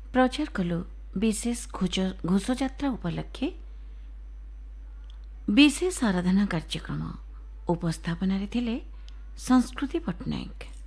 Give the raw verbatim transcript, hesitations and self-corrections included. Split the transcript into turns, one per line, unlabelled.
प्रचार कलु विशेष घोषयात्रा उपलक्षे विशेष आराधना कार्यक्रम उपस्थापन संस्कृति पट्टनायक।